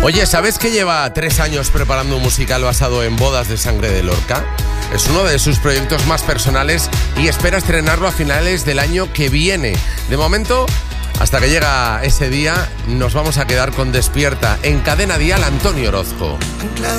Oye, ¿sabes que lleva 3 años preparando un musical basado en Bodas de Sangre de Lorca? Es uno de sus proyectos más personales y espera estrenarlo a finales del año que viene. De momento, hasta que llega ese día, nos vamos a quedar con Despierta en Cadena Dial Antonio Orozco.